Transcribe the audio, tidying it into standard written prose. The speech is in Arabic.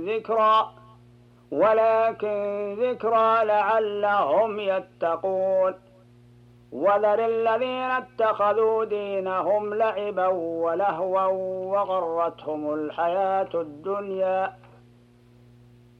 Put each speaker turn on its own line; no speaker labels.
ذكرى ولكن ذكرى لعلهم يتقون وذر الذين اتخذوا دينهم لعبا ولهوا وغرتهم الحياة الدنيا